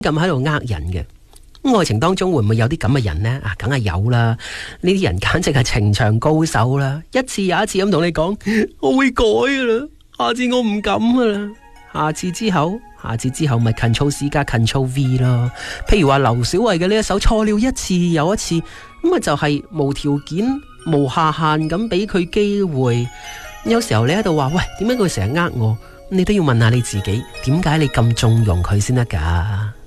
咁喺度呃人嘅。愛情當中會唔會有啲咁嘅人呢？梗係有啦，呢啲人簡直係情場高手啦，一次又一次咁同你講，我會改噶啦，下次我唔敢噶啦，下次之後咪 Ctrl+C 加 Ctrl+V 咯。譬如話劉小慧嘅呢一首錯了一次又一次，咁啊就係無條件無下限咁俾佢機會。有時候你喺度話，喂，點解佢成日呃我？你都要問下你自己，點解你咁縱容佢先得噶？